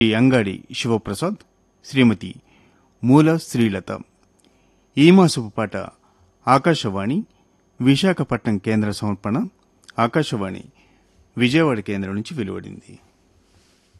అంగాడి శివప్రసాద్, శ్రీమతి మూల శ్రీలత. ఈ మాసపు పాట ఆకాశవాణి విశాఖపట్నం కేంద్ర సమర్పణ. ఆకాశవాణి విజయవాడ కేంద్రం నుంచి వెలువడింది.